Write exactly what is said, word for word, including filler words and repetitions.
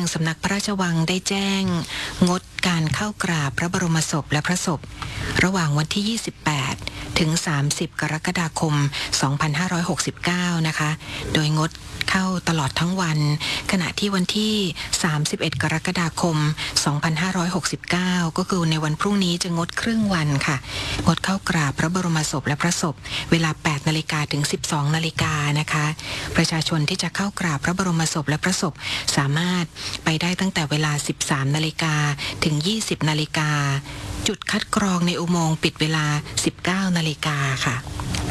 สำนักพระราชวังได้แจ้งงดการเข้ากราบพระบรมศพและพระศพระหว่างวันที่ยี่สิบแปดถึงสามสิบกรกฎาคมสองพันห้าร้อยหกสิบเก้านะคะโดยงดเข้าตลอดทั้งวันขณะที่วันที่สามสิบเอ็ดกรกฎาคมสองพันห้าร้อยหกสิบเก้าก็คือในวันพรุ่งนี้จะงดครึ่งวันค่ะงดเข้ากราบพระบรมศพและพระศพเวลาแปดนาฬิกาถึงสิบสองนาฬิกานะคะประชาชนที่จะเข้ากราบพระบรมศพและพระศพสามารถไปได้ตั้งแต่เวลาสิบสามนาฬิกาถึงยี่สิบนาฬิกาจุดคัดกรองในอุโมงค์ปิดเวลาสิบเก้านาฬิกาค่ะ